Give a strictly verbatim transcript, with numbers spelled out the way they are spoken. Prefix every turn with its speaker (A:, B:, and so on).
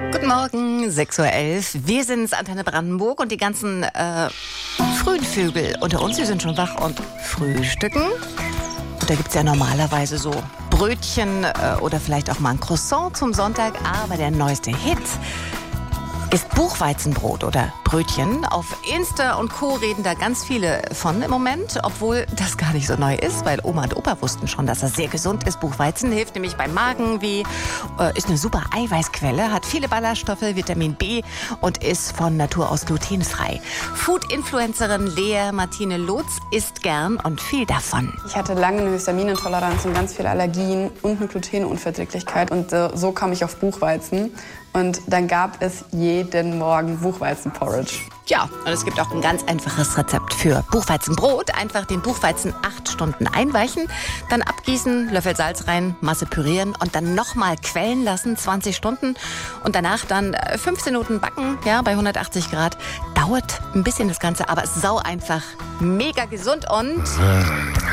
A: Guten Morgen, sechs Uhr elf. Wir sind's, Antenne Brandenburg, und die ganzen äh, frühen Vögel unter uns, die sind schon wach und frühstücken. Und da gibt's ja normalerweise so Brötchen äh, oder vielleicht auch mal ein Croissant zum Sonntag. Aber der neueste Hit ist Buchweizenbrot oder Brötchen. Auf Insta und Co. reden da ganz viele von im Moment, obwohl das gar nicht so neu ist, weil Oma und Opa wussten schon, dass das sehr gesund ist. Buchweizen hilft nämlich beim Magenweh, äh, ist eine super Eiweißquelle, hat viele Ballaststoffe, Vitamin B und ist von Natur aus glutenfrei. Food-Influencerin Lea Martine Lotz isst gern und viel davon.
B: Ich hatte lange eine Histaminintoleranz und ganz viele Allergien und eine Glutenunverträglichkeit. Und äh, so kam ich auf Buchweizen. Und dann gab es jeden Morgen Buchweizenporridge.
A: Ja, und es gibt auch ein ganz einfaches Rezept für Buchweizenbrot. Einfach den Buchweizen acht Stunden einweichen, dann abgießen, Löffel Salz rein, Masse pürieren und dann nochmal quellen lassen, zwanzig Stunden. Und danach dann fünfzehn Minuten backen, ja, bei hundertachtzig Grad. Dauert ein bisschen das Ganze, aber sau einfach, mega gesund und